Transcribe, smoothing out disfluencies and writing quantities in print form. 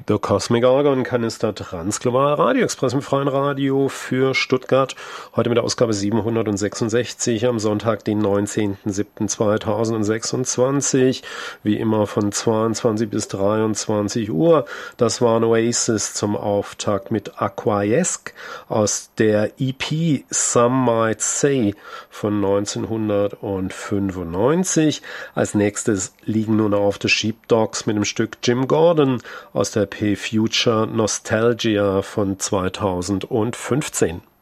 Der Cosmic Argon Kanister Transglobal Radio Express im freien Radio für Stuttgart. Heute mit der Ausgabe 766 am Sonntag, den 19.07.2026. Wie immer von 22 bis 23 Uhr. Das war ein Oasis zum Auftakt mit Aquaesque aus der EP Some Might Say von 1995. Als nächstes liegen nun auf The Sheepdogs mit dem Stück Jim Gordon aus der Future Nostalgia von 2015.